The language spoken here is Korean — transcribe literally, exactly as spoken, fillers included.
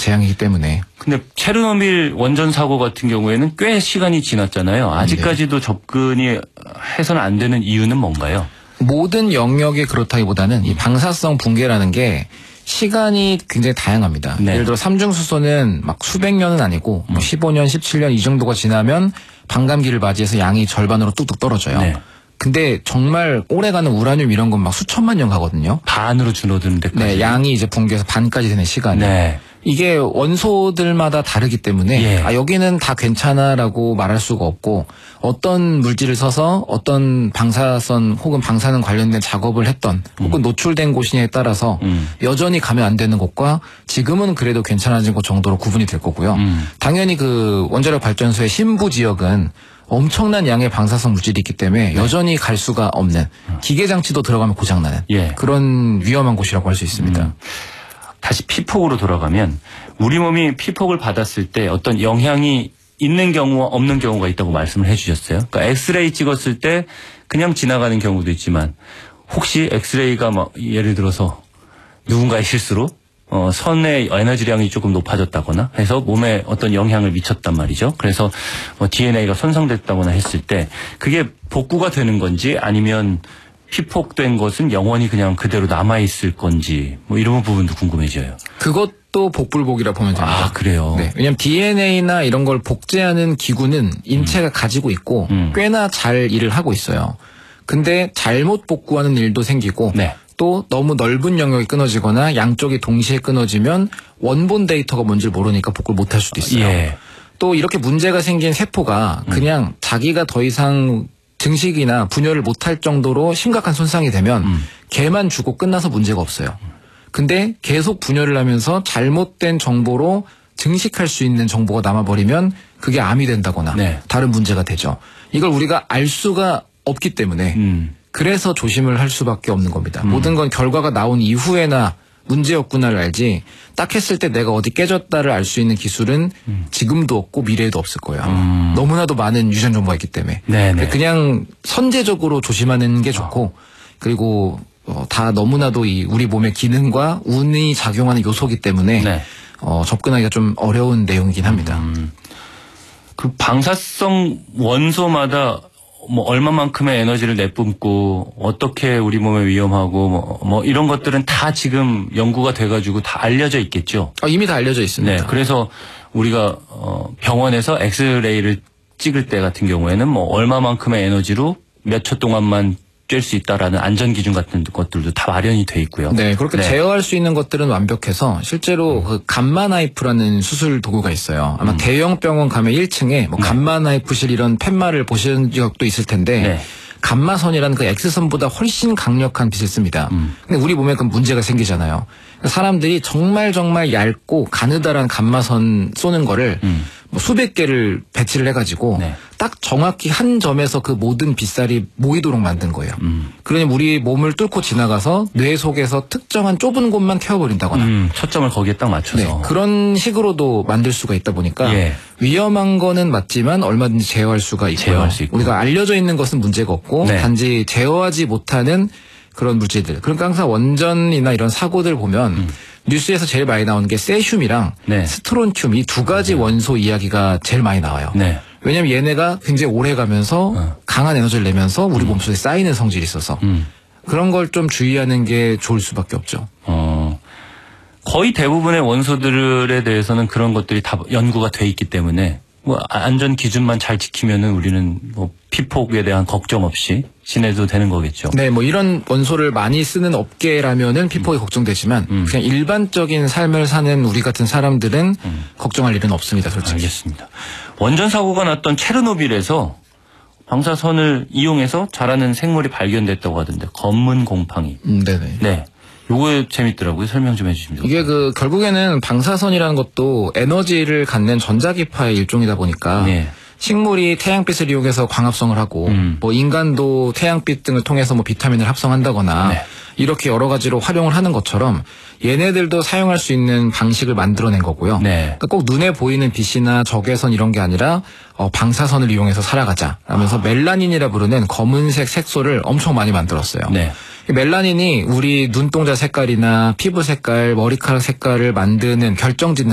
재앙이기 때문에. 근데 체르노빌 원전 사고 같은 경우에는 꽤 시간이 지났잖아요. 아직까지도 네. 접근이 해서는 안 되는 이유는 뭔가요? 모든 영역이 그렇다기보다는 이 방사성 붕괴라는 게 시간이 굉장히 다양합니다. 네. 예를 들어 삼중수소는 막 수백 년은 아니고 뭐 십오 년, 십칠 년 이 정도가 지나면 반감기를 맞이해서 양이 절반으로 뚝뚝 떨어져요. 네. 근데 정말 오래가는 우라늄 이런 건 막 수천만 년 가거든요. 반으로 줄어드는 데까지. 네, 양이 이제 붕괴해서 반까지 되는 시간이. 네. 이게 원소들마다 다르기 때문에 예. 아 여기는 다 괜찮아라고 말할 수가 없고 어떤 물질을 써서 어떤 방사선 혹은 방사능 관련된 작업을 했던 음. 혹은 노출된 곳이냐에 따라서 음. 여전히 가면 안 되는 곳과 지금은 그래도 괜찮아진 곳 정도로 구분이 될 거고요. 음. 당연히 그 원자력 발전소의 신부 지역은 엄청난 양의 방사성 물질이 있기 때문에 네. 여전히 갈 수가 없는 기계 장치도 들어가면 고장나는 예. 그런 위험한 곳이라고 할 수 있습니다. 음. 다시 피폭으로 돌아가면 우리 몸이 피폭을 받았을 때 어떤 영향이 있는 경우와 없는 경우가 있다고 말씀을 해 주셨어요. 그러니까 엑스레이 찍었을 때 그냥 지나가는 경우도 있지만 혹시 엑스레이가 막 예를 들어서 누군가의 실수로 어, 선의 에너지량이 조금 높아졌다거나 해서 몸에 어떤 영향을 미쳤단 말이죠. 그래서 뭐 디엔에이가 손상됐다거나 했을 때 그게 복구가 되는 건지 아니면 피폭된 것은 영원히 그냥 그대로 남아있을 건지 뭐 이런 부분도 궁금해져요. 그것도 복불복이라 보면 됩니다. 아, 그래요? 네. 왜냐하면 디엔에이나 이런 걸 복제하는 기구는 인체가 음. 가지고 있고 음. 꽤나 잘 일을 하고 있어요. 근데 잘못 복구하는 일도 생기고 네. 또 너무 넓은 영역이 끊어지거나 양쪽이 동시에 끊어지면 원본 데이터가 뭔지 모르니까 복구를 못할 수도 있어요. 예. 또 이렇게 문제가 생긴 세포가 그냥 음. 자기가 더 이상 증식이나 분열을 못할 정도로 심각한 손상이 되면 음. 걔만 죽고 끝나서 문제가 없어요. 근데 계속 분열을 하면서 잘못된 정보로 증식할 수 있는 정보가 남아버리면 그게 암이 된다거나 네. 다른 문제가 되죠. 이걸 우리가 알 수가 없기 때문에 음. 그래서 조심을 할 수밖에 없는 겁니다. 음. 모든 건 결과가 나온 이후에나 문제였구나를 알지 딱 했을 때 내가 어디 깨졌다를 알 수 있는 기술은 음. 지금도 없고 미래에도 없을 거예요. 음. 너무나도 많은 유전 정보가 있기 때문에. 네네. 그냥 선제적으로 조심하는 게 좋고 어. 그리고 어, 다 너무나도 이 우리 몸의 기능과 운이 작용하는 요소이기 때문에 네. 어, 접근하기가 좀 어려운 내용이긴 합니다. 음. 그 방사성 원소마다 뭐 얼마만큼의 에너지를 내뿜고 어떻게 우리 몸에 위험하고 뭐, 뭐 이런 것들은 다 지금 연구가 돼가지고 다 알려져 있겠죠. 아, 이미 다 알려져 있습니다. 네, 그래서 우리가 어, 병원에서 엑스레이를 찍을 때 같은 경우에는 뭐 얼마만큼의 에너지로 몇 초 동안만 쬐 수 있다라는 안전 기준 같은 것들도 다 마련이 돼 있고요. 네, 그렇게 네. 제어할 수 있는 것들은 완벽해서 실제로 음. 그 감마 나이프라는 수술 도구가 있어요. 아마 음. 대형 병원 가면 일 층에 뭐 네. 감마 나이프실 이런 팻말을 보신 적도 있을 텐데 네. 감마선이라는 그 X선보다 훨씬 강력한 빛을 씁니다. 음. 근데 우리 몸에 그 문제가 생기잖아요. 사람들이 정말 정말 얇고 가느다란 감마선 쏘는 거를 음. 뭐 수백 개를 배치를 해가지고 네. 딱 정확히 한 점에서 그 모든 빛살이 모이도록 만든 거예요. 음. 그러니 우리 몸을 뚫고 지나가서 뇌 속에서 특정한 좁은 곳만 태워버린다거나 음, 초점을 거기에 딱 맞춰서 네, 그런 식으로도 만들 수가 있다 보니까 예. 위험한 거는 맞지만 얼마든지 제어할 수가 있고요. 제어할 수 있고. 우리가 알려져 있는 것은 문제가 없고 네. 단지 제어하지 못하는 그런 물질들. 그러니까 항상 원전이나 이런 사고들 보면 음. 뉴스에서 제일 많이 나오는 게 세슘이랑 네. 스트론튬 이 두 가지 네. 원소 이야기가 제일 많이 나와요. 네. 왜냐하면 얘네가 굉장히 오래 가면서 어. 강한 에너지를 내면서 우리 음. 몸속에 쌓이는 성질이 있어서 음. 그런 걸 좀 주의하는 게 좋을 수밖에 없죠. 어. 거의 대부분의 원소들에 대해서는 그런 것들이 다 연구가 돼 있기 때문에 뭐 안전 기준만 잘 지키면은 우리는 뭐 피폭에 대한 걱정 없이 지내도 되는 거겠죠. 네, 뭐 이런 원소를 많이 쓰는 업계라면은 피폭이 음. 걱정되지만 음. 그냥 일반적인 삶을 사는 우리 같은 사람들은 음. 걱정할 일은 없습니다, 솔직히. 알겠습니다. 원전 사고가 났던 체르노빌에서 방사선을 이용해서 자라는 생물이 발견됐다고 하던데 검은 곰팡이. 음, 네네. 네. 요거 재밌더라고요. 설명 좀 해주시면 이게 그 결국에는 방사선이라는 것도 에너지를 갖는 전자기파의 일종이다 보니까 네. 식물이 태양빛을 이용해서 광합성을 하고 음. 뭐 인간도 태양빛 등을 통해서 뭐 비타민을 합성한다거나 네. 이렇게 여러 가지로 활용을 하는 것처럼 얘네들도 사용할 수 있는 방식을 만들어낸 거고요. 네. 그러니까 꼭 눈에 보이는 빛이나 적외선 이런 게 아니라 어, 방사선을 이용해서 살아가자 하면서 아. 멜라닌이라 부르는 검은색 색소를 엄청 많이 만들었어요. 네. 멜라닌이 우리 눈동자 색깔이나 피부 색깔, 머리카락 색깔을 만드는 결정짓는